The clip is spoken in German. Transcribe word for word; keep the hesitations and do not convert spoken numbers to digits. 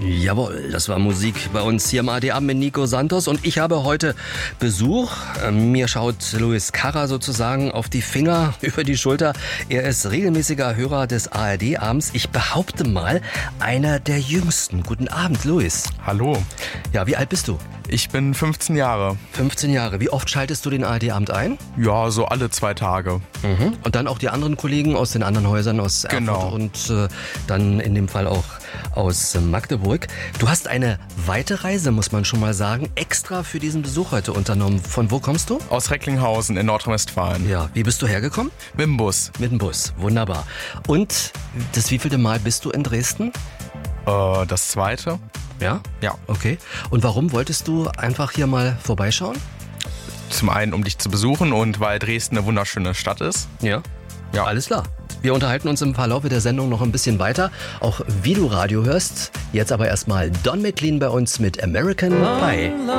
Jawohl, das war Musik bei uns hier im A R D-Abend mit Nico Santos und ich habe heute Besuch. Mir schaut Luis Carra sozusagen auf die Finger über die Schulter. Er ist regelmäßiger Hörer des A R D-Abends. Ich behaupte mal, einer der jüngsten. Guten Abend, Luis. Hallo. Ja, wie alt bist du? Ich bin fünfzehn Jahre. fünfzehn Jahre. Wie oft schaltest du den A R D-Abend ein? Ja, so alle zwei Tage. Mhm. Und dann auch die anderen Kollegen aus den anderen Häusern, aus Erfurt Genau. und äh, dann in dem Fall auch aus äh, Magdeburg. Du hast eine weite Reise, muss man schon mal sagen, extra für diesen Besuch heute unternommen. Von wo kommst du? Aus Recklinghausen in Nordrhein-Westfalen. Ja, wie bist du hergekommen? Mit dem Bus. Mit dem Bus, wunderbar. Und das wievielte Mal bist du in Dresden? Äh, das zweite? Ja? Ja. Okay. Und warum wolltest du einfach hier mal vorbeischauen? Zum einen, um dich zu besuchen und weil Dresden eine wunderschöne Stadt ist. Ja. Ja. Alles klar. Wir unterhalten uns im Verlauf der Sendung noch ein bisschen weiter, auch wie du Radio hörst. Jetzt aber erstmal Don McLean bei uns mit American Pie.